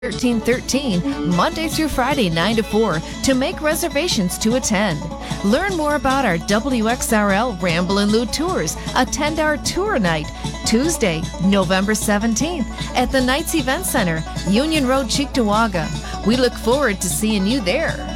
1313, Monday through Friday, 9 to 4, to make reservations to attend. Learn more about our WXRL Ramble and Loot Tours, a 10-hour tour night, Tuesday, November 17th, at the Knights Event Center, Union Road, Cheektowaga. We look forward to seeing you there.